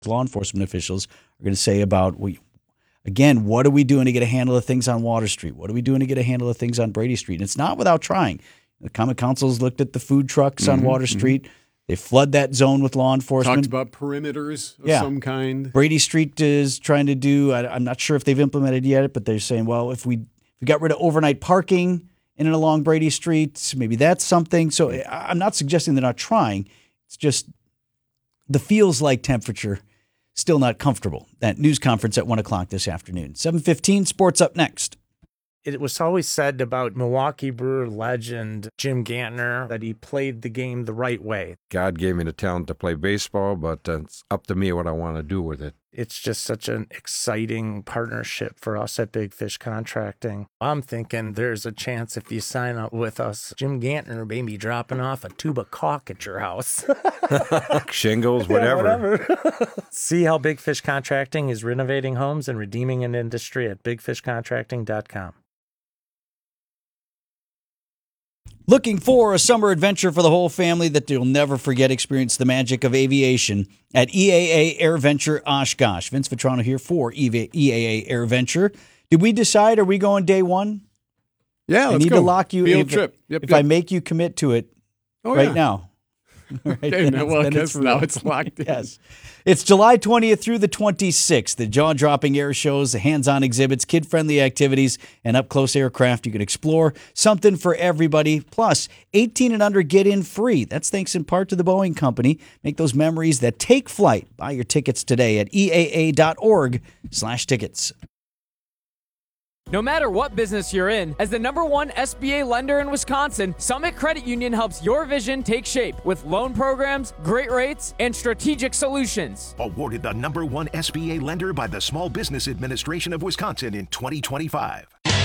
law enforcement officials are going to say about, again, what are we doing to get a handle of things on Water Street? What are we doing to get a handle of things on Brady Street? And it's not without trying. The Common Council's looked at the food trucks on Water Street. They flood that zone with law enforcement. Talked about perimeters of some kind. Brady Street is trying to do, I'm not sure if they've implemented yet, but they're saying, well, if we got rid of overnight parking in and along Brady Street, maybe that's something. So I'm not suggesting they're not trying. It's just the feels like temperature, still not comfortable. That news conference at 1 o'clock this afternoon. 7:15, sports up next. It was always said about Milwaukee Brewer legend Jim Gantner that he played the game the right way. God gave me the talent to play baseball, but it's up to me what I want to do with it. It's just such an exciting partnership for us at Big Fish Contracting. I'm thinking there's a chance if you sign up with us, Jim Gantner may be dropping off a tube of caulk at your house. Shingles, whatever. See how Big Fish Contracting is renovating homes and redeeming an industry at bigfishcontracting.com. Looking for a summer adventure for the whole family that you'll never forget? Experience the magic of aviation at EAA AirVenture Oshkosh. Vince Vitrano here for EAA AirVenture. Did we decide, are we going day one? Yeah, let's go. I need to lock you Field trip. If I make you commit to it now. Right, okay, well, I guess now it's locked in. Yes. It's July 20th through the 26th. The jaw-dropping air shows, the hands-on exhibits, kid-friendly activities, and up-close aircraft you can explore. Something for everybody. Plus, 18 and under get in free. That's thanks in part to the Boeing Company. Make those memories that take flight. Buy your tickets today at eaa.org/tickets. No matter what business you're in, as the #1 SBA lender in Wisconsin, Summit Credit Union helps your vision take shape with loan programs, great rates, and strategic solutions. Awarded the #1 SBA lender by the Small Business Administration of Wisconsin in 2025.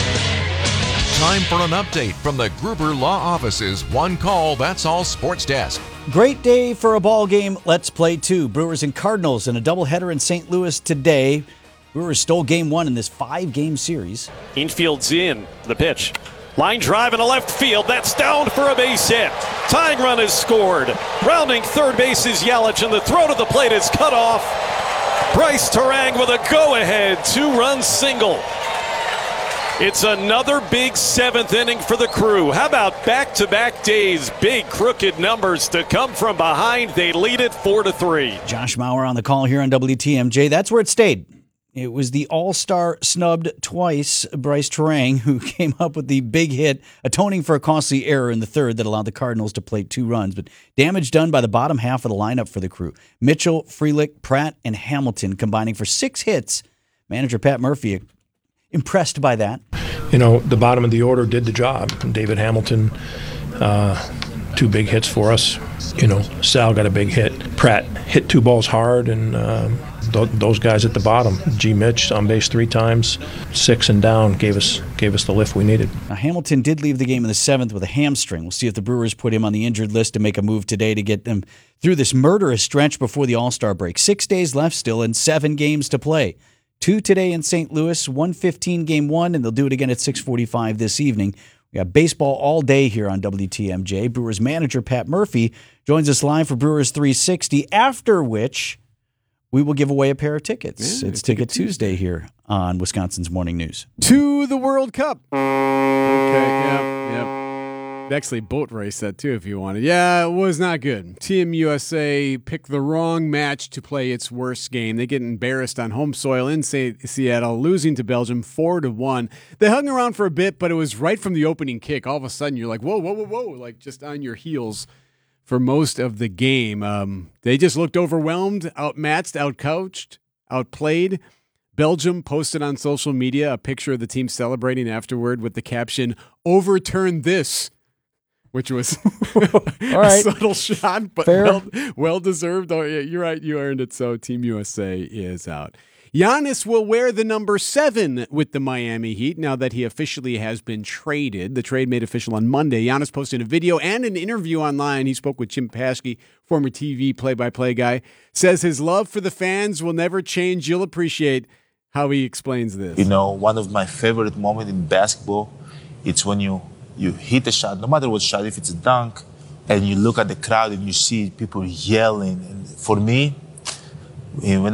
Time for an update from the Gruber Law Office's One Call, That's All Sports Desk. Great day for a ball game. Let's play two. Brewers and Cardinals in a doubleheader in St. Louis today. Brewers stole game one in this 5-game series. Infield's in. The pitch. Line drive in the left field. That's down for a base hit. Tying run is scored. Rounding third base is Yelich, and the throw to the plate is cut off. Bryce Terang with a go-ahead 2-run single. It's another big 7th inning for the Crew. How about back-to-back days? Big crooked numbers to come from behind. They lead it 4-3. Josh Mauer on the call here on WTMJ. That's where it stayed. It was the all-star snubbed twice, Bryce Terang, who came up with the big hit, atoning for a costly error in the third that allowed the Cardinals to plate 2 runs. But damage done by the bottom half of the lineup for the Crew. Mitchell, Frelick, Pratt, and Hamilton combining for 6 hits. Manager Pat Murphy impressed by that. You know, the bottom of the order did the job. David Hamilton, 2 big hits for us. You know, Sal got a big hit. Pratt hit 2 balls hard, and those guys at the bottom. G. Mitch on base 3 times, 6 and down, gave us the lift we needed. Now, Hamilton did leave the game in the 7th with a hamstring. We'll see if the Brewers put him on the injured list to make a move today to get them through this murderous stretch before the All-Star break. 6 days left still and 7 games to play. 2 today in St. Louis, 1:15 game 1, and they'll do it again at 6:45 this evening. We got baseball all day here on WTMJ. Brewers manager Pat Murphy joins us live for Brewers 360, after which we will give away a pair of tickets. It's Ticket Tuesday here on Wisconsin's Morning News. To the World Cup. Okay, yep. Actually, boat race that too if you wanted. Yeah, it was not good. Team USA picked the wrong match to play its worst game. They get embarrassed on home soil in Seattle, losing to Belgium 4-1. They hung around for a bit, but it was right from the opening kick. All of a sudden, you're like, whoa, like just on your heels for most of the game. They just looked overwhelmed, outmatched, outcoached, outplayed. Belgium posted on social media a picture of the team celebrating afterward with the caption, "Overturn this," which was all right. A subtle shot, but well-deserved. Oh, yeah, you're right. You earned it. So Team USA is out. Giannis will wear the number 7 with the Miami Heat now that he officially has been traded. The trade made official on Monday. Giannis posted a video and an interview online. He spoke with Jim Paschke, former TV play-by-play guy, says his love for the fans will never change. You'll appreciate how he explains this. You know, one of my favorite moments in basketball, it's when you hit a shot, no matter what shot, if it's a dunk, and you look at the crowd and you see people yelling. And for me, when